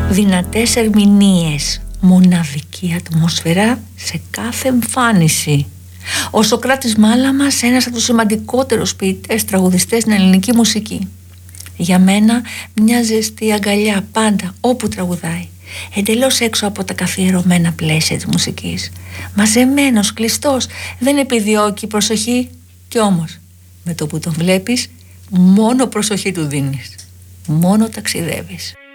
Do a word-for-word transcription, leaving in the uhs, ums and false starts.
Δυνατές ερμηνείες, μοναδική ατμόσφαιρα σε κάθε εμφάνιση. Ο Σωκράτης Μάλαμας, ένας από τους σημαντικότερους ποιητές, τραγουδιστές στην ελληνική μουσική. Για μένα μια ζεστή αγκαλιά πάντα όπου τραγουδάει, εντελώς έξω από τα καθιερωμένα πλαίσια της μουσικής. Μαζεμένος, κλειστός, δεν επιδιώκει προσοχή κι όμως με το που τον βλέπεις μόνο προσοχή του δίνεις, μόνο ταξιδεύεις.